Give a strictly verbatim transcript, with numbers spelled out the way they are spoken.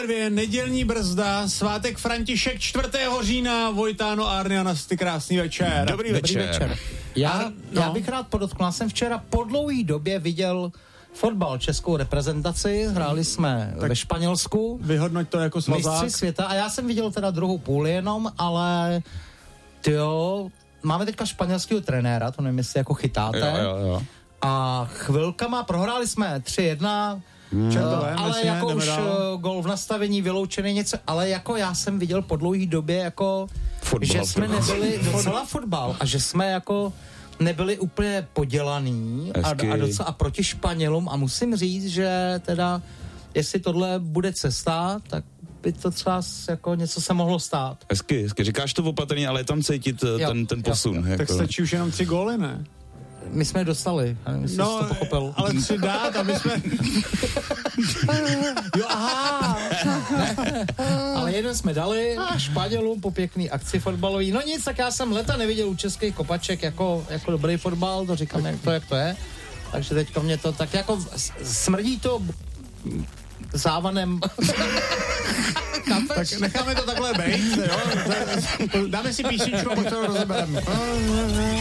dvě, nedělní brzda, svátek František čtvrtého října, Vojtáno a Arne a Nasty, krásný večer. Dobrý večer. Dobrý večer. Já, A, no. já bych rád podotkl, já jsem včera po dlouhý době viděl fotbal, českou reprezentaci, hráli jsme tak ve Španělsku. Vyhodnoť to jako svazák. Mistři světa a já jsem viděl teda druhou půli jenom, ale tyjo, máme teďka španělského trenéra, to nevím, jestli jako chytáte. Jo, jo, jo. A chvilkama prohráli jsme tři jedna, Hmm. uh, ale ale jsme, jako už dál. uh, gol v nastavení, vyloučený něco, ale jako já jsem viděl po dlouhý době jako, Fotbal, že jsme to. nebyli docela fotbal a že jsme jako nebyli úplně podělaný a, a, docela, a proti Španělům a musím říct, že teda jestli tohle bude cesta, tak by to třeba jako něco se mohlo stát. Hezky, hezky. Říkáš to opatrně, ale je tam cítit jo, ten, ten posun. jo. Jako. Tak stačí už jenom tři góly, ne? My jsme je dostali, nevím, jestli No, jsi to pochopil. ale tři dát, aby jsme... Jo, aha! Ale jeden jsme dali Španělům po pěkný akci fotbalový. No nic, tak já jsem leta neviděl u českých kopaček jako, jako dobrý fotbal, to říkám, jak to, jak to je. Takže teďka mě to tak jako smrdí to závanem. Tak necháme to takhle bejt, jo? Dáme si písničku a potom to rozebereme.